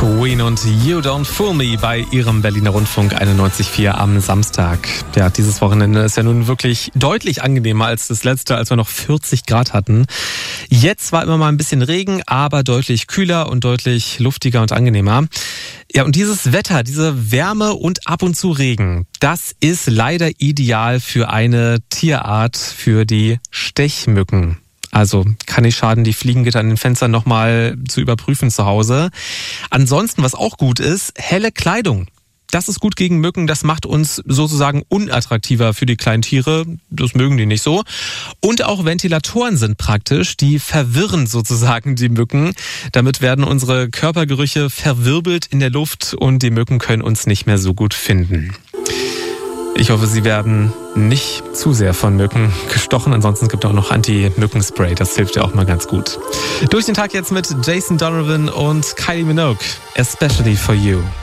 Queen und You Don't Fool Me bei ihrem Berliner Rundfunk 91.4 am Samstag. Ja, dieses Wochenende ist ja nun wirklich deutlich angenehmer als das letzte, als wir noch 40 Grad hatten. Jetzt war immer mal ein bisschen Regen, aber deutlich kühler und deutlich luftiger und angenehmer. Ja, und dieses Wetter, diese Wärme und ab und zu Regen, das ist leider ideal für eine Tierart, für die Stechmücken. Also kann nicht schaden, die Fliegengitter an den Fenstern nochmal zu überprüfen zu Hause. Ansonsten, was auch gut ist, helle Kleidung. Das ist gut gegen Mücken, das macht uns sozusagen unattraktiver für die kleinen Tiere. Das mögen die nicht so. Und auch Ventilatoren sind praktisch, die verwirren sozusagen die Mücken. Damit werden unsere Körpergerüche verwirbelt in der Luft und die Mücken können uns nicht mehr so gut finden. Ich hoffe, Sie werden nicht zu sehr von Mücken gestochen. Ansonsten gibt es auch noch Anti-Mückenspray. Das hilft ja auch mal ganz gut. Durch den Tag jetzt mit Jason Donovan und Kylie Minogue. Especially for You.